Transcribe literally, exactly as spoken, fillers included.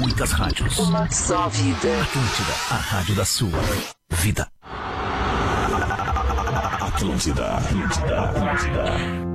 muitas rádios. Uma só vida. Atlântida, a rádio da sua vida. Atlântida, Atlântida, Atlântida.